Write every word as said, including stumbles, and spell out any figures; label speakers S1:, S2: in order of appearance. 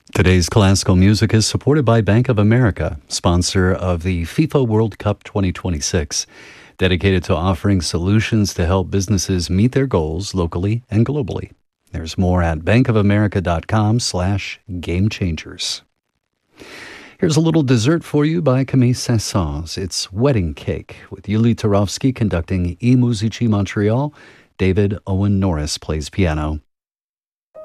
S1: Today's classical music is supported by Bank of America, sponsor of the FIFA World Cup twenty twenty-six, dedicated to offering solutions to help businesses meet their goals locally and globally. There's more at bankofamerica.com slash game changers. Here's a little dessert for you by Camille Saint-Saëns. It's Wedding Cake, with Yuli Turovsky conducting E Musici Montreal. David Owen Norris plays piano.